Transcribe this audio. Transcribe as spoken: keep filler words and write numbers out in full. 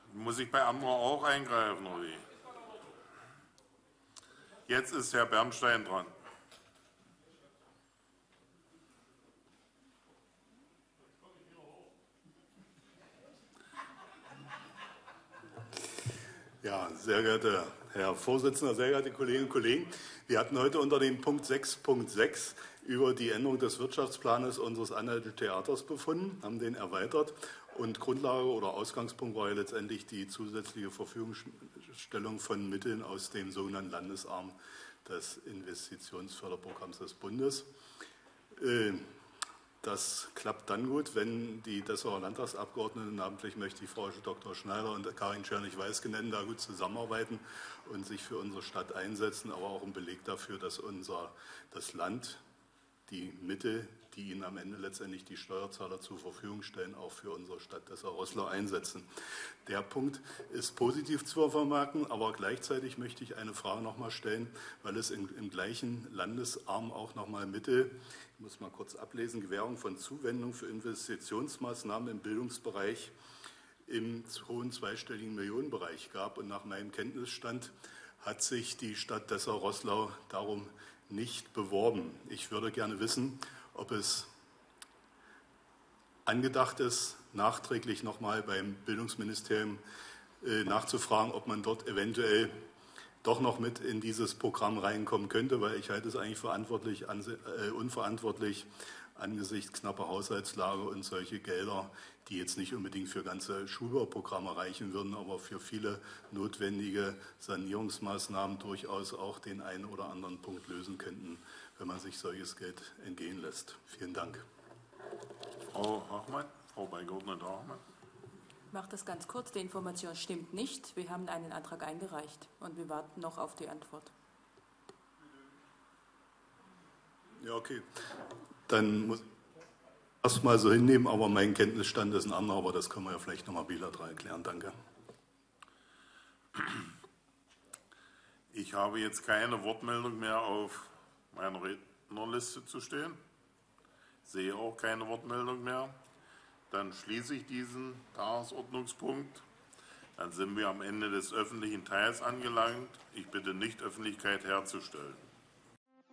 Muss ich bei anderen auch eingreifen, oder wie? Jetzt ist Herr Bernstein dran. Ja, sehr geehrter Herr Vorsitzender, sehr geehrte Kolleginnen und Kollegen, wir hatten heute unter dem Punkt sechs Punkt sechs über die Änderung des Wirtschaftsplanes unseres Anhalt-Theaters befunden, haben den erweitert und Grundlage oder Ausgangspunkt war ja letztendlich die zusätzliche Verfügungstellung von Mitteln aus dem sogenannten Landesarm des Investitionsförderprogramms des Bundes. Das klappt dann gut, wenn die Dessauer Landtagsabgeordneten, namentlich möchte ich Frau Doktor Schneider und Karin Czernych-Weiß nennen, da gut zusammenarbeiten und sich für unsere Stadt einsetzen, aber auch ein Beleg dafür, dass unser, das Land die Mittel, die ihnen am Ende letztendlich die Steuerzahler zur Verfügung stellen, auch für unsere Stadt Dessau-Roßlau einsetzen. Der Punkt ist positiv zu vermerken, aber gleichzeitig möchte ich eine Frage noch mal stellen, weil es im, im gleichen Landesarm auch noch mal Mittel, ich muss mal kurz ablesen, Gewährung von Zuwendung für Investitionsmaßnahmen im Bildungsbereich im hohen zweistelligen Millionenbereich gab. Und nach meinem Kenntnisstand hat sich die Stadt Dessau-Roßlau darum nicht beworben. Ich würde gerne wissen, ob es angedacht ist, nachträglich nochmal beim Bildungsministerium äh, nachzufragen, ob man dort eventuell doch noch mit in dieses Programm reinkommen könnte, weil ich halte es eigentlich verantwortlich, äh, unverantwortlich angesichts knapper Haushaltslage und solche Gelder, die jetzt nicht unbedingt für ganze Schulbauprogramme reichen würden, aber für viele notwendige Sanierungsmaßnahmen durchaus auch den einen oder anderen Punkt lösen könnten, wenn man sich solches Geld entgehen lässt. Vielen Dank. Frau Hachmann, Frau Beigeordnete Hachmann. Ich mache das ganz kurz. Die Information stimmt nicht. Wir haben einen Antrag eingereicht und wir warten noch auf die Antwort. Ja, okay. Dann muss ich erstmal so hinnehmen, aber mein Kenntnisstand ist ein anderer, aber das können wir ja vielleicht nochmal bilateral klären. Danke. Ich habe jetzt keine Wortmeldung mehr auf meiner Rednerliste zu stehen. Sehe auch keine Wortmeldung mehr. Dann schließe ich diesen Tagesordnungspunkt. Dann sind wir am Ende des öffentlichen Teils angelangt. Ich bitte, Nichtöffentlichkeit herzustellen.